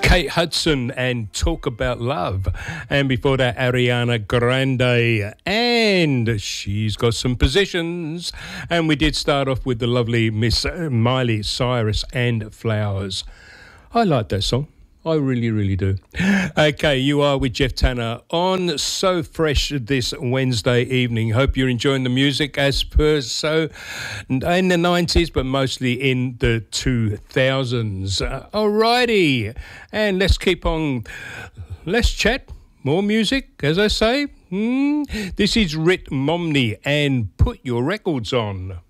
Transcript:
Kate Hudson and Talk About Love. And before that, Ariana Grande. And she's got some positions. And we did start off with the lovely Miss Miley Cyrus and Flowers. I like that song. I really, really do. Okay, you are with Jeff Tanner on So Fresh this Wednesday evening. Hope you're enjoying the music as per so in the 90s, but mostly in the 2000s. Alrighty, and let's keep on. Let's chat. More music, as I say. This is Rit Momney and Put Your Records On.